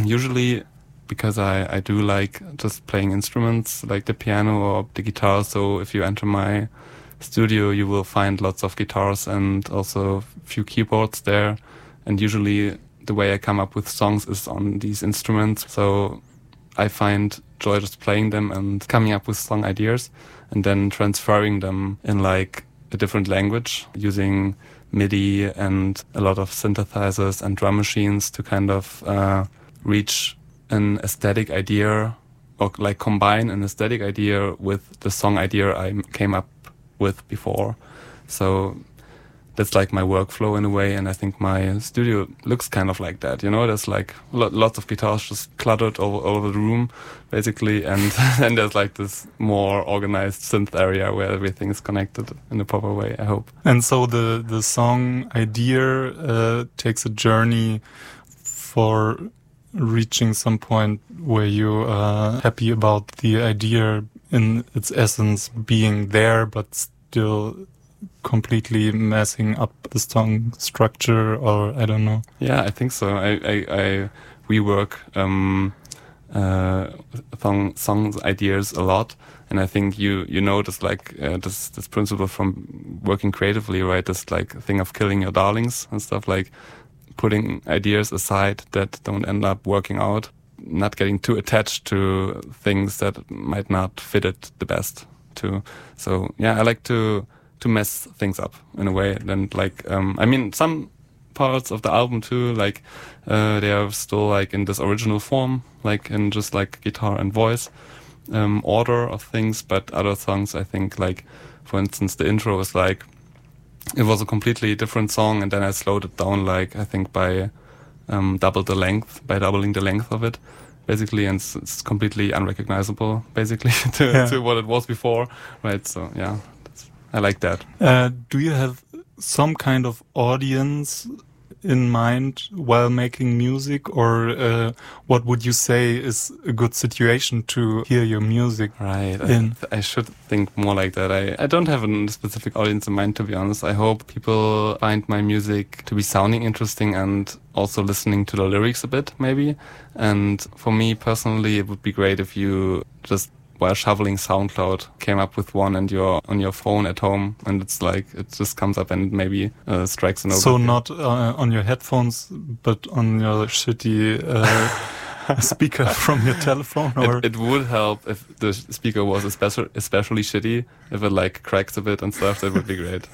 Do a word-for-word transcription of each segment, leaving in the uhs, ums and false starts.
usually, because I, I do like just playing instruments like the piano or the guitar, so if you enter my studio you will find lots of guitars and also a few keyboards there, and usually the way I come up with songs is on these instruments, so I find joy just playing them and coming up with song ideas and then transferring them in like a different language using MIDI and a lot of synthesizers and drum machines to kind of uh, reach an aesthetic idea, or like combine an aesthetic idea with the song idea I came up with before. So that's like my workflow in a way, and I think my studio looks kind of like that, you know, there's like lo- lots of guitars just cluttered all, all over the room basically, and then there's like this more organized synth area where everything is connected in a proper way, I hope. And so the, the song idea uh, takes a journey for reaching some point where you are happy about the idea in its essence being there, but still completely messing up the song structure, or I don't know. Yeah, I think so. I, I, I rework um, uh, song, songs ideas a lot, and I think you you notice like uh, this this principle from working creatively, right? This like thing of killing your darlings and stuff, like putting ideas aside that don't end up working out, not getting too attached to things that might not fit it the best too. So yeah, I like to to mess things up in a way. And like, um, I mean, some parts of the album too, like uh, they are still like in this original form, like in just like guitar and voice um, order of things. But other songs, I think, like for instance, the intro is like, it was a completely different song, and then I slowed it down, like I think by um, double the length, by doubling the length of it, basically, and it's, it's completely unrecognizable, basically, to, yeah. to what it was before, right? So yeah, that's, I like that. Uh, do you have some kind of audience in mind while making music, or uh, what would you say is a good situation to hear your music? Right, in? I, I should think more like that. I, I don't have a specific audience in mind, to be honest. I hope people find my music to be sounding interesting and also listening to the lyrics a bit, maybe. And for me personally, it would be great if you just, while shoveling SoundCloud, came up with one and you're on your phone at home, and it's like it just comes up and maybe uh, strikes a note. So not uh, on your headphones, but on your shitty uh, speaker from your telephone, or it, it would help if the speaker was especially especially shitty. If it like cracks a bit and stuff, that would be great.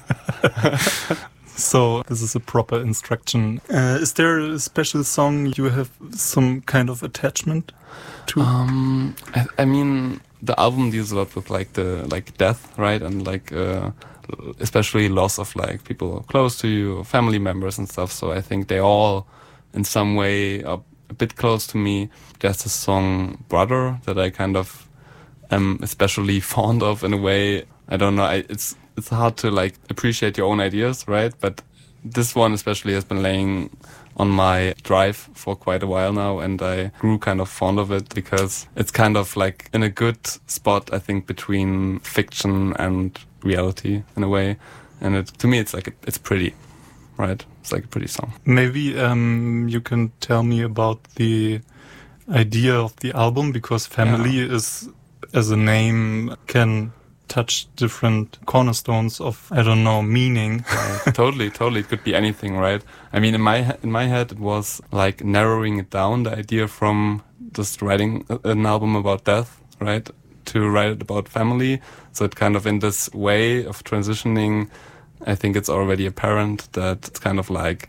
So this is a proper instruction. Uh, is there a special song you have some kind of attachment to? Um, I, I mean, the album deals a lot with like the like death, right, and like uh, especially loss of like people close to you, or family members and stuff. So I think they all, in some way, are a bit close to me. There's a song "Brother" that I kind of am especially fond of in a way. I don't know. I, it's it's hard to like appreciate your own ideas, right? But this one especially has been laying on my drive for quite a while now, and I grew kind of fond of it because it's kind of like in a good spot, I think, between fiction and reality in a way. And it, to me, it's like, a, it's pretty, right? It's like a pretty song. Maybe um, you can tell me about the idea of the album, because family yeah. is, as a name, can touch different cornerstones of, I don't know, meaning. Right. Totally, totally. It could be anything, right? I mean, in my in my head, it was like narrowing it down, the idea from just writing an album about death, right, to write it about family. So it kind of in this way of transitioning, I think it's already apparent that it's kind of like,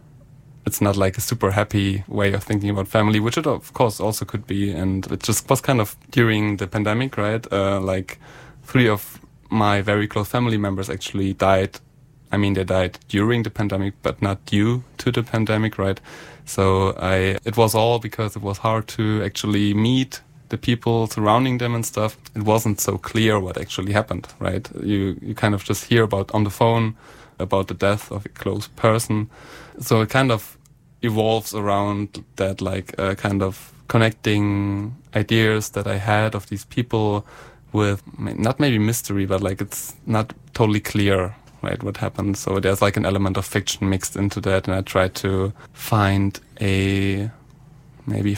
it's not like a super happy way of thinking about family, which it of course also could be. And it just was kind of during the pandemic, right? Uh, like, Three of my very close family members actually died. I mean, they died during the pandemic, but not due to the pandemic, right? So I, it was all because it was hard to actually meet the people surrounding them and stuff. It wasn't so clear what actually happened, right? You, you kind of just hear about on the phone about the death of a close person. So it kind of evolves around that, like uh, kind of connecting ideas that I had of these people with not maybe mystery, but like it's not totally clear, right, what happened. So there's like an element of fiction mixed into that, and I try to find a maybe